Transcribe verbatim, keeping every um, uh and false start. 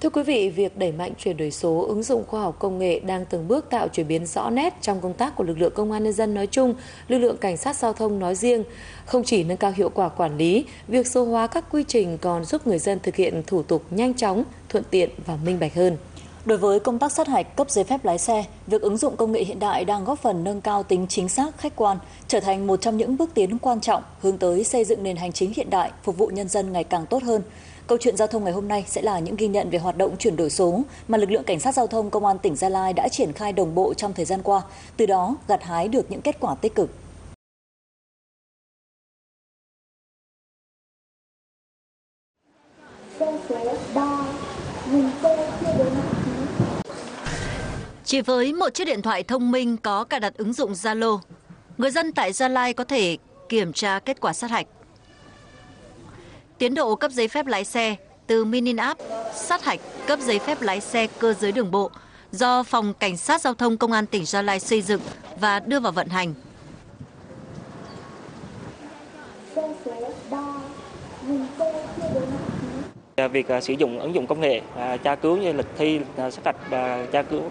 Thưa quý vị, việc đẩy mạnh chuyển đổi số, ứng dụng khoa học công nghệ đang từng bước tạo chuyển biến rõ nét trong công tác của lực lượng công an nhân dân nói chung, lực lượng cảnh sát giao thông nói riêng. Không chỉ nâng cao hiệu quả quản lý, việc số hóa các quy trình còn giúp người dân thực hiện thủ tục nhanh chóng, thuận tiện và minh bạch hơn. Đối với công tác sát hạch cấp giấy phép lái xe, việc ứng dụng công nghệ hiện đại đang góp phần nâng cao tính chính xác, khách quan, trở thành một trong những bước tiến quan trọng hướng tới xây dựng nền hành chính hiện đại, phục vụ nhân dân ngày càng tốt hơn. Câu chuyện giao thông ngày hôm nay sẽ là những ghi nhận về hoạt động chuyển đổi số mà lực lượng cảnh sát giao thông công an tỉnh Gia Lai đã triển khai đồng bộ trong thời gian qua, từ đó gặt hái được những kết quả tích cực. Chỉ với một chiếc điện thoại thông minh có cài đặt ứng dụng Zalo, người dân tại Gia Lai có thể kiểm tra kết quả sát hạch, tiến độ cấp giấy phép lái xe từ mini app sát hạch cấp giấy phép lái xe cơ giới đường bộ do Phòng Cảnh sát Giao thông Công an tỉnh Gia Lai xây dựng và đưa vào vận hành. Việc sử dụng ứng dụng công nghệ tra cứu như lịch thi, sát hạch tra cứu